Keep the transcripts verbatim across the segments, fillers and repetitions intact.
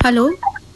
Hello.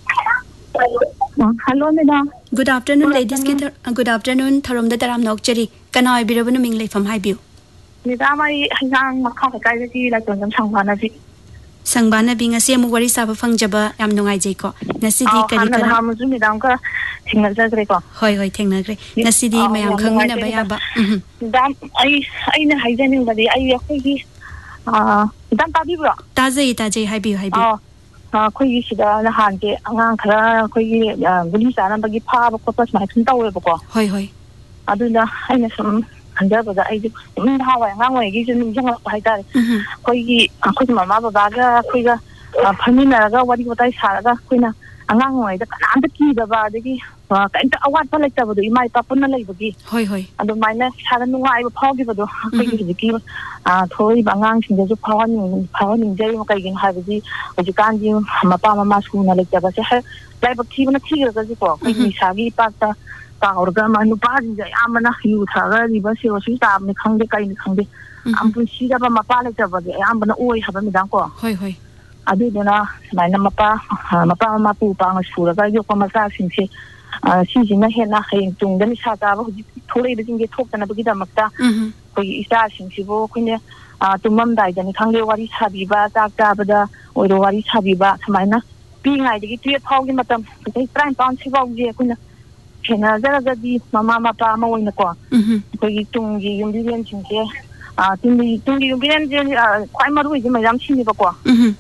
Hello, madam. Good afternoon, ladies. Good afternoon. Tharom da taram nokchari. Kana ibirabunu minglay from Haibu. Madam, I hang makha kaiji la ton sangbana bi. Sangbana bi ngasi amu wari saba fangjaba yam nungai jai ko. Nasidi kari kara. Ha muju madam ka thingnajagre ko. Hoi hoi thingnagre. Nasidi mayam khangmina ba ya ba. Madam, I I na haijaning badi I akhoi ah madam tabibro. Tajai tajai haibiu haibiu. ꯑꯩꯈꯣꯏꯒꯤ ꯁꯤꯗ ꯅꯍꯥꯟꯁꯦ ꯑꯉꯥꯡ ꯈꯔ ꯑꯩꯈꯣꯏꯒꯤ ꯒꯨꯂꯤ ꯆꯥꯅꯕꯒꯤ ꯐꯥꯕ ꯈꯣꯠꯄ ꯁꯨꯃꯥꯏꯅ ꯁꯨꯝ ꯇꯧꯋꯦꯕꯀꯣ ꯍꯣꯏ ꯍꯣꯏ ꯑꯗꯨꯅ ꯑꯩꯅ ꯁꯨꯝ ꯈꯟꯖꯕꯗ ꯑꯩꯁꯦ ꯁꯨꯝ ꯅꯍꯥꯟꯋꯥꯏ ꯑꯉꯥꯡ ꯑꯣꯏꯔꯤꯉꯩꯁꯨ ꯅꯤꯡꯁꯤꯡꯉꯛꯄ ꯍꯥꯏꯇꯥꯔꯦ ꯑꯩꯈꯣꯏꯒꯤ ꯑꯩꯈꯣꯏꯒꯤ ꯃꯃꯥ ꯕꯕꯥꯒ ꯑꯩꯈꯣꯏꯒ ꯐꯝꯃꯤꯟꯅꯔꯒ ꯋꯥꯔꯤ ꯋꯥꯇꯥꯏ ꯁꯥꯔꯒ ꯑꯩꯈꯣꯏꯅ ꯑꯉꯥꯡ ꯑꯣꯏꯔꯤꯉꯩꯗ ꯀꯅꯥꯝꯇ ꯀꯤꯗꯕ ꯑꯗꯒꯤ ꯀꯩꯝꯇ ꯑꯋꯥꯠꯄ ꯂꯩꯇꯕꯗꯣ ꯏꯃꯥ ꯏꯄꯥ ꯄꯨꯟꯅ ꯂꯩꯕꯒꯤ ꯍꯣꯏ ꯍꯣꯏ ꯑꯗꯨꯃꯥꯏꯅ ꯏꯁꯥꯗ ꯅꯨꯡꯉꯥꯏꯕ ꯐꯥꯎꯈꯤꯕꯗꯣ ꯑꯩꯈꯣꯏꯒꯤ ꯍꯧꯖꯤꯛꯀꯤ ꯊꯣꯛꯏꯕ ꯑꯉꯥꯡꯁꯤꯡꯗꯁꯨ ꯐꯥꯎꯍꯟꯅꯤꯡ ꯐꯥꯎꯍꯟꯅꯤꯡꯖꯩ ꯀꯩꯒꯤꯅꯣ ꯍꯥꯏꯕꯗꯤ ꯍꯧꯖꯤꯛꯀꯥꯟꯗꯤ ꯃꯄꯥ ꯃꯃꯥ ꯁꯨꯅ ꯂꯩꯇꯕꯁꯦ ꯂꯥꯏꯕꯛ ꯊꯤꯕꯅ ꯊꯤꯔꯒꯁꯨꯀꯣ ꯑꯩꯈꯣꯏꯒꯤ ꯅꯤꯁꯥꯒꯤ ꯏꯄꯥꯛꯇ ꯀꯥꯎꯔꯒ ꯅꯨꯄꯥꯁꯤꯡꯁꯦ ꯑꯌꯥꯝꯕꯅ ꯌꯨ ꯊꯛꯑꯒ ꯔꯤꯚꯔ ꯁꯤꯔꯣꯁꯤꯁ ꯇꯥꯕꯅꯤ ꯈꯪꯗꯦ ꯀꯩꯅꯤ ꯈꯪꯗꯦ ꯌꯥꯝ ꯄꯨꯟꯁꯤꯗꯕ ꯃꯄꯥ ꯂꯩꯇꯕꯁꯦ ꯑꯌꯥꯝꯕꯅ ꯑꯣꯏ ꯍꯥꯏꯕ ꯃꯦꯗꯥꯝ ꯀꯣ ꯍꯣꯏ ꯍꯣꯏ ꯑꯗꯨꯗꯨꯅ ꯁꯨꯃꯥꯏꯅ ꯃꯄꯥ ꯃꯄꯥ ꯃꯃꯥ ꯄꯨ ꯄꯥꯡꯅ ꯁꯨꯔꯒ ꯌꯣꯛꯄ ꯃꯆꯥꯁꯤꯡꯁꯦ ꯁꯤꯁꯤꯅ ꯍꯦꯟꯅ ꯍꯌꯦꯡ ꯇꯨꯡꯗ ꯅꯤꯁꯥ ꯆꯥꯕ ꯍꯧꯖꯤꯛ ꯊꯣꯛꯂꯛꯏꯕꯁꯤꯡꯁꯦ ꯊꯣꯛꯇꯅꯕꯒꯤꯗꯃꯛꯇ ꯑꯩꯈꯣꯏꯒꯤ ꯏꯆꯥꯁꯤꯡꯁꯤꯕꯨ ꯑꯩꯈꯣꯏꯅ ꯇꯨꯝꯃꯝꯗꯥꯏꯗꯅꯤ ꯈꯪꯗꯦ ꯋꯥꯔꯤ ꯁꯥꯕꯤꯕ ꯆꯥꯛ ꯆꯥꯕꯗ ꯑꯣꯏꯔꯣ ꯋꯥꯔꯤ ꯁꯥꯕꯤꯕ ꯁꯨꯃꯥꯏꯅ ꯄꯤꯛꯏꯉꯩꯗꯒꯤ ꯇꯨꯌꯦꯜꯞ ꯐꯥꯎꯒꯤ ꯃꯇꯝ ꯆꯍꯤ ꯇꯔꯥꯅꯤꯄꯥꯟ ꯁꯤꯐꯥꯎꯁꯦ ꯑꯩꯈꯣꯏꯅ ꯁꯦꯟꯅꯖꯔꯒꯗꯤ ꯃꯃꯥ ꯃꯄꯥ ꯑꯃ ꯑꯣꯏꯅꯀꯣ ꯑꯩꯈꯣꯏꯒꯤ ꯇꯨꯡꯒꯤ ꯌꯨꯝꯕꯤꯔꯦꯟꯁꯤꯡꯁꯦ ꯇꯨꯡꯒꯤ ꯇꯨꯡꯒꯤ ꯌꯨꯝꯕꯤꯔꯦꯟꯁꯦ ꯈ꯭ꯋꯥꯏ ꯃꯔꯨ ꯑꯣꯏꯁꯦ ꯃꯌꯥꯝꯁꯤꯡꯅꯦꯕꯀꯣ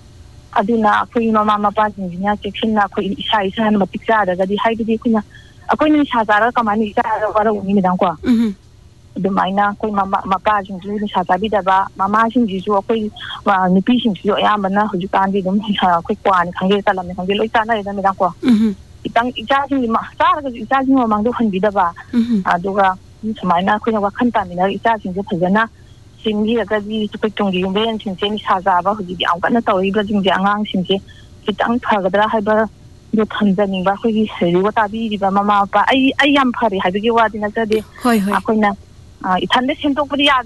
ꯑꯗꯨꯅ ꯑꯩꯈꯣꯏ ꯃꯃꯥ ꯃꯄꯥꯁꯤꯡꯁꯤꯅ ꯆꯦꯛꯁꯤꯟꯅ ꯑꯩꯈꯣꯏ ꯏꯁꯥ ꯏꯁꯥꯅ ꯃꯇꯤꯛ ꯆꯥꯗ꯭ꯔꯒꯗꯤ ꯍꯥꯏꯕꯗꯤ ꯑꯩꯈꯣꯏꯅ ꯑꯩꯈꯣꯏꯅ ꯅꯤꯁꯥ ꯆꯥꯔꯒ ꯀꯃꯥꯏꯅ ꯏꯆꯥꯗ ꯋꯥꯔꯧꯅꯤ ꯃꯦꯗꯥꯝ ꯀꯣ ꯑꯗꯨꯃꯥꯏꯅ ꯑꯩꯈꯣꯏ ꯃꯃꯥ ꯃꯄꯥꯁꯤꯡꯁꯨ ꯅꯤꯁꯥ ꯆꯥꯕꯤꯗꯕ ꯃꯃꯥꯁꯤꯡꯁꯤꯁꯨ ꯑꯩꯈꯣই ꯅꯨꯄꯤꯁꯤꯡꯁꯤꯁꯨ ꯑꯌꯥꯝꯕꯅ ꯍꯧꯖꯤꯛꯀꯥꯟꯗꯤ ꯑꯗꯨꯝ ꯑꯩꯈꯣꯏ ꯀ꯭ꯋꯥꯅꯤ ꯈꯪꯗꯦ ꯇꯂꯞꯅꯤ ꯈꯪꯗꯦ ꯂꯣꯏ ꯆꯥꯅꯔꯦꯗ ꯃꯦꯗꯥꯝ ꯀꯣ ꯈꯤꯇꯪ ꯏꯆꯥꯁꯤꯡꯒꯤ ꯆꯥꯔꯒꯁꯨ ꯏꯆꯥꯁꯤꯡꯒꯤ ꯃꯃꯥꯡꯗ ꯎꯍꯟꯕꯤꯗꯕ ꯑꯗꯨꯒ ꯁꯨꯃꯥꯏꯅ ꯑꯩꯈꯣꯏꯅ ꯋꯥꯈꯜ ꯇꯥꯃꯤꯟꯅꯔꯒ ꯏꯆꯥꯁꯤꯡꯁꯦ ꯐꯖꯅ ꯁꯦꯝꯕꯤꯔꯒꯗꯤ ꯑꯩꯈꯣꯏ ꯇꯨꯡꯒꯤ ꯌꯨꯝꯕꯤꯔꯦꯟꯁꯤꯡꯁꯦ ꯅꯤꯁꯥ ꯆꯥꯕ ꯍꯧꯖꯤꯛ ꯌꯥꯝ ꯀꯟꯅ ꯇꯧꯔꯤꯕꯁꯤꯡꯁꯦ ꯑꯉꯥꯡꯁꯤꯡꯁꯦ ꯈꯤꯇꯪ ꯐꯒꯗ꯭ꯔꯥ ꯍꯥꯏꯕꯗꯣ ꯊꯝꯖꯅꯤꯡꯕ ꯑꯩꯈꯣꯏꯒꯤ ꯍꯧꯖꯤꯛ ꯇꯥꯕꯤꯔꯤꯕ ꯃꯃꯥ ꯃꯄꯥ ꯑꯩ ꯑꯩ ꯌꯥꯝ ꯐꯔꯦ ꯍꯥꯏꯕꯒꯤ ꯋꯥꯗꯤ ꯅꯠꯆꯗꯦ ꯑꯩꯈꯣꯏꯅ ꯏꯊꯟꯗ ꯁꯦꯝꯗꯣꯛꯄꯗꯤ ꯌꯥꯗꯦ